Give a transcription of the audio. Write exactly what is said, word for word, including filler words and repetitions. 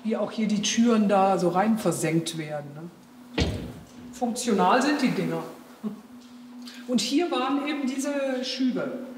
wie auch hier die Türen da so rein versenkt werden. Ne? Funktional sind die Dinger. Und hier waren eben diese Schübe.